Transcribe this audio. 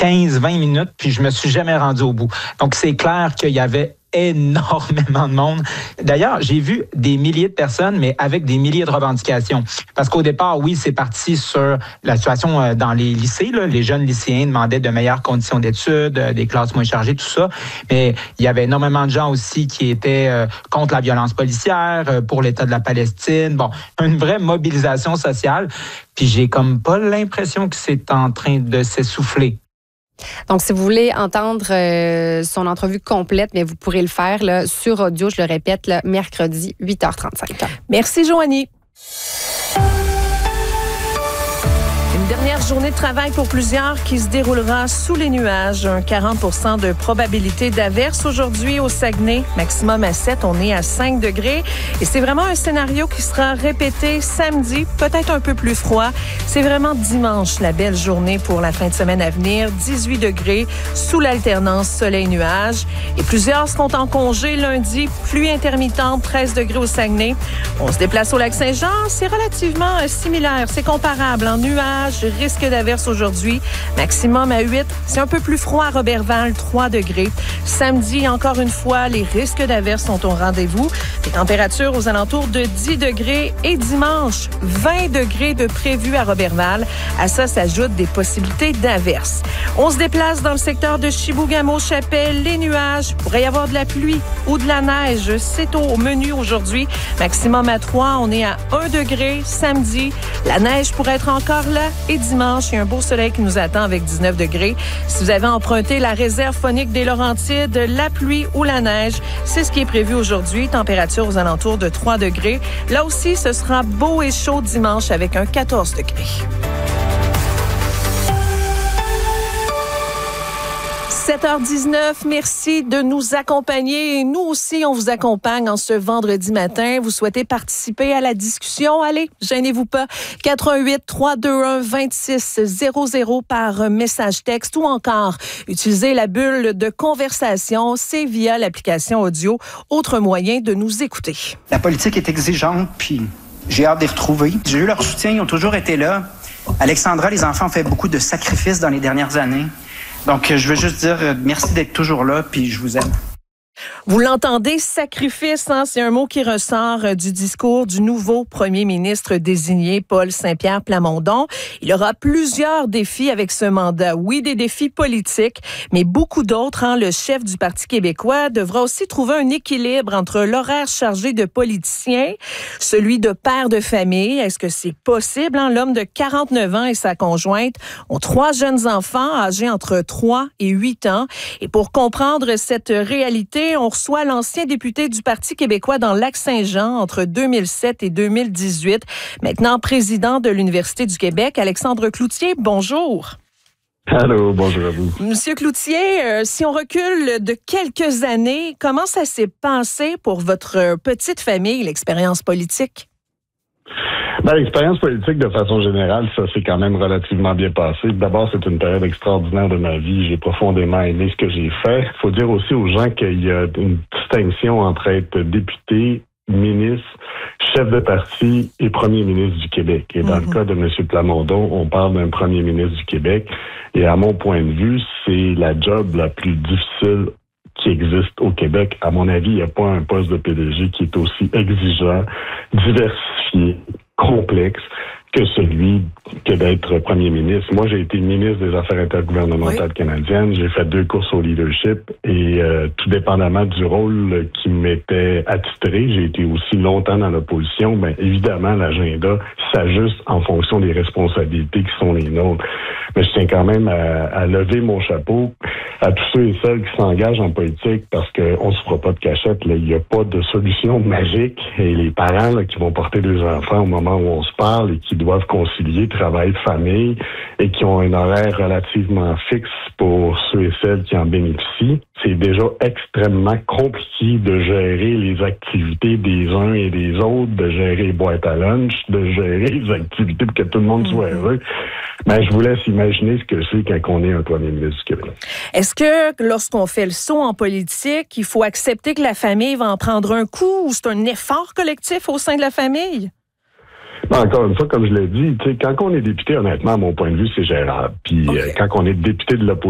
15-20 minutes, puis je me suis jamais rendu au bout. Donc, c'est clair qu'il y avait énormément de monde. D'ailleurs, j'ai vu des milliers de personnes, mais avec des milliers de revendications. Parce qu'au départ, oui, c'est parti sur la situation dans les lycées. Là. Les jeunes lycéens demandaient de meilleures conditions d'études, des classes moins chargées, tout ça. Mais il y avait énormément de gens aussi qui étaient contre la violence policière, pour l'État de la Palestine. Bon, une vraie mobilisation sociale. Puis j'ai comme pas l'impression que c'est en train de s'essouffler. Donc, si vous voulez entendre son entrevue complète, mais vous pourrez le faire là, sur audio, je le répète, là, mercredi 8h35. Merci, Joanie. Une dernière journée de travail pour plusieurs qui se déroulera sous les nuages. Un 40% de probabilité d'averse aujourd'hui au Saguenay. Maximum à 7, on est à 5 degrés. Et c'est vraiment un scénario qui sera répété samedi, peut-être un peu plus froid. C'est vraiment dimanche, la belle journée pour la fin de semaine à venir. 18 degrés sous l'alternance soleil-nuage. Et plusieurs seront en congé lundi. Pluie intermittente, 13 degrés au Saguenay. On se déplace au Lac-Saint-Jean. C'est relativement similaire. C'est comparable en nuages. Risque d'averse aujourd'hui, maximum à 8. C'est un peu plus froid à Roberval, 3 degrés. Samedi, encore une fois, les risques d'averse sont au rendez-vous. Les températures aux alentours de 10 degrés. Et dimanche, 20 degrés de prévu à Roberval. À ça s'ajoutent des possibilités d'averse. On se déplace dans le secteur de Chibougamau-Chapelle. Les nuages, pourrait y avoir de la pluie ou de la neige. C'est au menu aujourd'hui. Maximum à 3. On est à 1 degré samedi. La neige pourrait être encore là. Et dimanche, il y a un beau soleil qui nous attend avec 19 degrés. Si vous avez emprunté la réserve phonique des Laurentides, la pluie ou la neige, c'est ce qui est prévu aujourd'hui. Température aux alentours de 3 degrés. Là aussi, ce sera beau et chaud dimanche avec un 14 degrés. 7h19, merci de nous accompagner. Et nous aussi, on vous accompagne en ce vendredi matin. Vous souhaitez participer à la discussion? Allez, gênez-vous pas. 88-321-2600 par message texte ou encore utilisez la bulle de conversation. C'est via l'application audio. Autre moyen de nous écouter. La politique est exigeante, puis j'ai hâte d'y retrouver. J'ai eu leur soutien, ils ont toujours été là. Alexandra, les enfants ont fait beaucoup de sacrifices dans les dernières années. Donc, je veux juste dire merci d'être toujours là, puis je vous aime. Vous l'entendez, sacrifice, hein, c'est un mot qui ressort du discours du nouveau premier ministre désigné, Paul Saint-Pierre Plamondon. Il aura plusieurs défis avec ce mandat. Oui, des défis politiques, mais beaucoup d'autres. Hein. Le chef du Parti québécois devra aussi trouver un équilibre entre l'horaire chargé de politicien, celui de père de famille. Est-ce que c'est possible? Hein? L'homme de 49 ans et sa conjointe ont 3 jeunes enfants âgés entre 3 et 8 ans. Et pour comprendre cette réalité, on reçoit l'ancien député du Parti québécois dans Lac-Saint-Jean entre 2007 et 2018, maintenant président de l'Université du Québec, Alexandre Cloutier. Bonjour. Allô, bonjour à vous. Monsieur Cloutier, si on recule de quelques années, comment ça s'est passé pour votre petite famille, l'expérience politique? L'expérience politique, de façon générale, ça s'est quand même relativement bien passé. D'abord, c'est une période extraordinaire de ma vie. J'ai profondément aimé ce que j'ai fait. Il faut dire aussi aux gens qu'il y a une distinction entre être député, ministre, chef de parti et premier ministre du Québec. Et dans le cas de M. Plamondon, on parle d'un premier ministre du Québec. Et à mon point de vue, c'est la job la plus difficile qui existe au Québec. À mon avis, il n'y a pas un poste de PDG qui est aussi exigeant, diversifié, complexe que celui que d'être premier ministre. Moi, j'ai été ministre des Affaires intergouvernementales canadiennes. J'ai fait 2 courses au leadership et tout dépendamment du rôle qui m'était attitré, j'ai été aussi longtemps dans l'opposition. Bien, évidemment, l'agenda s'ajuste en fonction des responsabilités qui sont les nôtres. Mais je tiens quand même à lever mon chapeau à tous ceux et celles qui s'engagent en politique parce qu'on ne se fera pas de cachette. Là. Il n'y a pas de solution magique. Et les parents là, qui vont porter des enfants au moment où on se parle et qui doivent concilier travail, famille et qui ont un horaire relativement fixe pour ceux et celles qui en bénéficient, c'est déjà extrêmement compliqué de gérer les activités des uns et des autres, de gérer les boîtes à lunch, de gérer les activités pour que tout le monde soit heureux. Mais je vous laisse imaginer ce que c'est quand on est un premier ministre du Québec. Est-ce que lorsqu'on fait le saut en politique, il faut accepter que la famille va en prendre un coup ou c'est un effort collectif au sein de la famille? Encore une fois, comme je l'ai dit, quand on est député, honnêtement, à mon point de vue, c'est gérable. Puis quand on est député de l'opposition,